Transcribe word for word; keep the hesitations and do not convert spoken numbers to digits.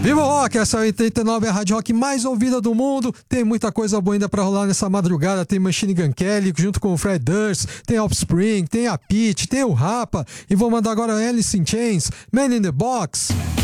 Viva o Rock, essa é a oitenta e nove, a rádio rock mais ouvida do mundo. Tem muita coisa boa ainda pra rolar nessa madrugada. Tem Machine Gun Kelly junto com o Fred Durst, tem Offspring, tem a Pitty, tem o Rapa. E vou mandar agora Alice in Chains, Man in the Box.